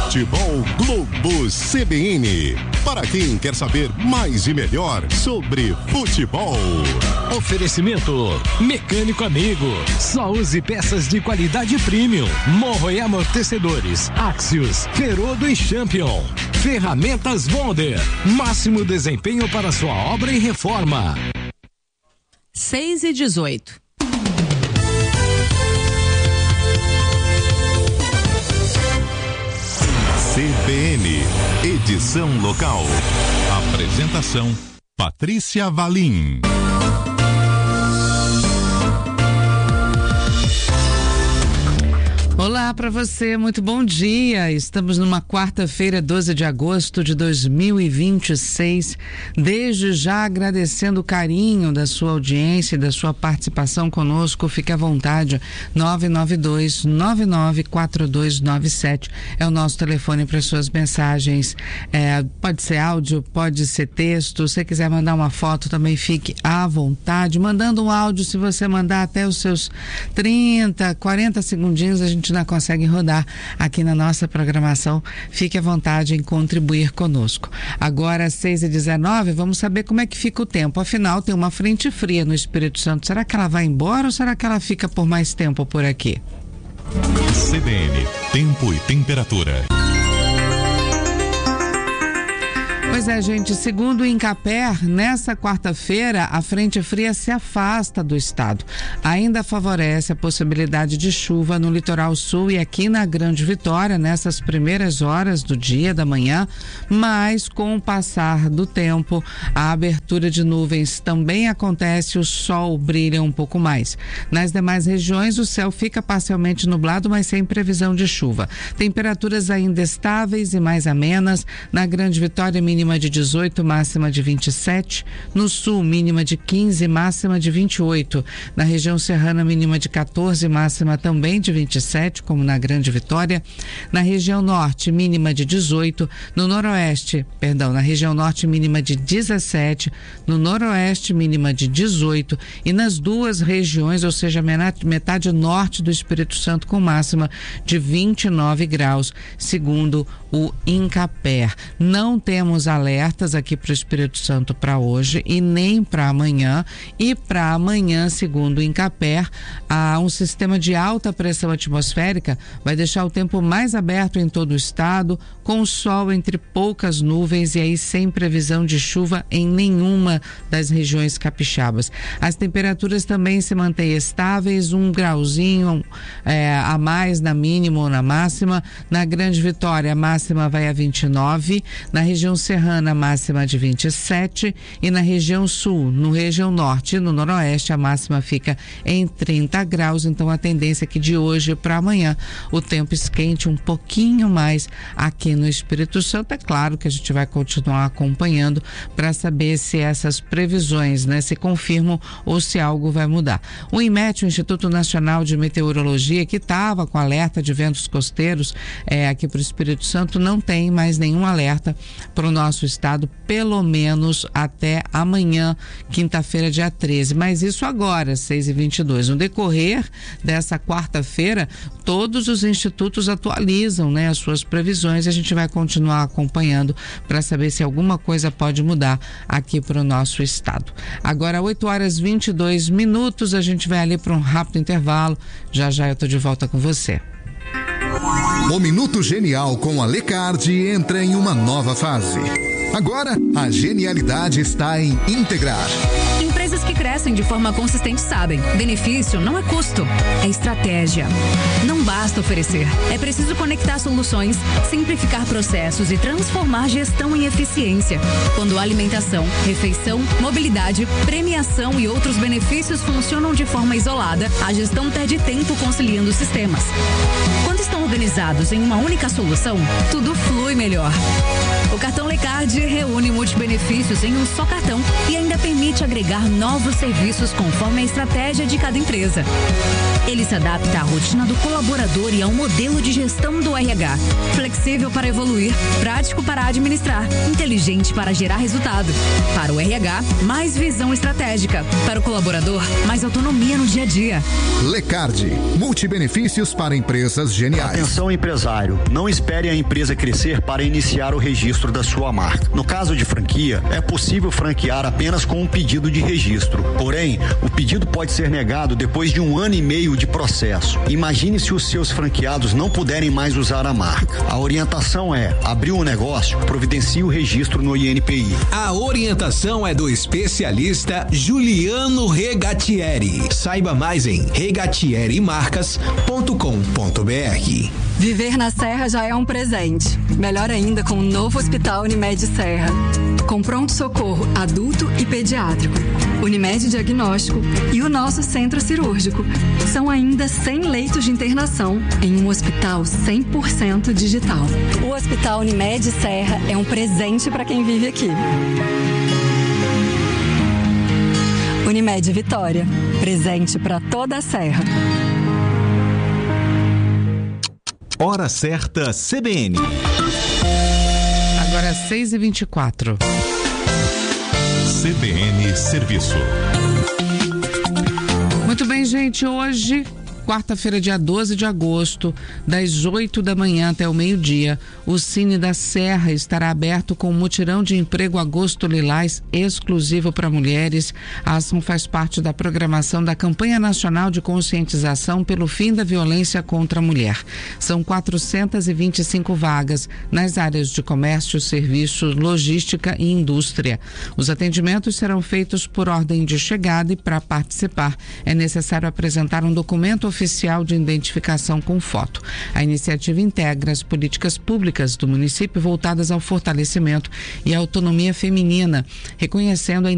Futebol Globo CBN. Para quem quer saber mais e melhor sobre futebol. Oferecimento Mecânico Amigo. Só use peças de qualidade premium. Morro e amortecedores. Axios, Ferodo e Champion. Ferramentas Wonder. Máximo desempenho para sua obra e reforma. 6:18. CBN, edição local. Apresentação: Patrícia Valim. Olá para você, muito bom dia. Estamos numa quarta-feira, 12 de agosto de 2026. Desde já agradecendo o carinho da sua audiência e da sua participação conosco. Fique à vontade. 992-994297 é o nosso telefone para suas mensagens. Pode ser áudio, pode ser texto. Se você quiser mandar uma foto, também fique à vontade. Mandando um áudio, se você mandar até os seus 30, 40 segundinhos, a gente não consegue rodar aqui na nossa programação. Fique à vontade em contribuir conosco. Agora, 6:19, vamos saber como é que fica o tempo. Afinal, tem uma frente fria no Espírito Santo. Será que ela vai embora ou será que ela fica por mais tempo por aqui? CBN, tempo e temperatura. Pois é, gente, segundo o Incaper, nessa quarta-feira a frente fria se afasta do estado. Ainda favorece a possibilidade de chuva no litoral sul e aqui na Grande Vitória nessas primeiras horas do dia, da manhã, mas com o passar do tempo, a abertura de nuvens também acontece, o sol brilha um pouco mais. Nas demais regiões, o céu fica parcialmente nublado, mas sem previsão de chuva. Temperaturas ainda estáveis e mais amenas. Na Grande Vitória, mínima de 18, máxima de 27. No sul, mínima de 15, máxima de 28. Na região serrana, mínima de 14, máxima também de 27, como na Grande Vitória. Na região norte, mínima de 18. Na região norte, mínima de 17. No noroeste, mínima de 18. E nas duas regiões, ou seja, metade norte do Espírito Santo, com máxima de 29 graus, segundo o Incaper. Não temos alertas aqui para o Espírito Santo para hoje e nem para amanhã. E para amanhã, segundo o Incaper, há um sistema de alta pressão atmosférica vai deixar o tempo mais aberto em todo o estado, com sol entre poucas nuvens e aí sem previsão de chuva em nenhuma das regiões capixabas. As temperaturas também se mantêm estáveis, 1 grauzinho a mais na mínima ou na máxima. Na Grande Vitória, a máxima vai a 29, na região serrana, máxima de 27 e na região sul, no região norte e no noroeste, a máxima fica em 30 graus. Então a tendência é que de hoje para amanhã o tempo esquente um pouquinho mais aqui no Espírito Santo. É claro que a gente vai continuar acompanhando para saber se essas previsões, se confirmam ou se algo vai mudar. O INMET, o Instituto Nacional de Meteorologia, que estava com alerta de ventos costeiros aqui para o Espírito Santo, não tem mais nenhum alerta para o nosso estado, pelo menos até amanhã, quinta-feira, dia 13. Mas isso agora, 6:22. No decorrer dessa quarta-feira, todos os institutos atualizam, as suas previsões e a gente vai continuar acompanhando para saber se alguma coisa pode mudar aqui para o nosso estado. Agora, 8h22, a gente vai ali para um rápido intervalo. Já eu tô de volta com você. O Minuto Genial com a Lecard entra em uma nova fase. Agora, a genialidade está em integrar. Empresas que crescem de forma consistente sabem, benefício não é custo, é estratégia. Não basta oferecer, é preciso conectar soluções, simplificar processos e transformar gestão em eficiência. Quando alimentação, refeição, mobilidade, premiação e outros benefícios funcionam de forma isolada, a gestão perde tempo conciliando sistemas. Quando estão organizados em uma única solução, tudo flui melhor. O cartão Lecard reúne multibenefícios em um só cartão e ainda permite agregar novos serviços conforme a estratégia de cada empresa. Ele se adapta à rotina do colaborador e ao modelo de gestão do RH. Flexível para evoluir, prático para administrar, inteligente para gerar resultado. Para o RH, mais visão estratégica. Para o colaborador, mais autonomia no dia a dia. Lecard, multibenefícios para empresas geniais. Atenção, empresário, não espere a empresa crescer para iniciar o registro da sua marca. No caso de franquia, é possível franquear apenas com um pedido de registro. Porém, o pedido pode ser negado depois de 1 ano e meio de processo. Imagine se os seus franqueados não puderem mais usar a marca. A orientação é: abriu um negócio, providencie o registro no INPI. A orientação é do especialista Juliano Regatieri. Saiba mais em regatierimarcas.com.br. Viver na Serra já é um presente. Melhor ainda com o novo Hospital Unimed Serra. Com pronto-socorro adulto e pediátrico, Unimed Diagnóstico e o nosso centro cirúrgico. São ainda 100 leitos de internação em um hospital 100% digital. O Hospital Unimed Serra é um presente para quem vive aqui. Unimed Vitória, presente para toda a Serra. Hora certa, CBN. Agora 6h24. CBN Serviço. Muito bem, gente. Hoje, quarta-feira, dia 12 de agosto, das 8 da manhã até o meio-dia, o Cine da Serra estará aberto com um mutirão de emprego Agosto Lilás exclusivo para mulheres. A ação faz parte da programação da Campanha Nacional de Conscientização pelo Fim da Violência contra a Mulher. São 425 vagas nas áreas de comércio, serviços, logística e indústria. Os atendimentos serão feitos por ordem de chegada e, para participar, é necessário apresentar um documento oficial de identificação com foto. A iniciativa integra as políticas públicas do município voltadas ao fortalecimento e à autonomia feminina, reconhecendo a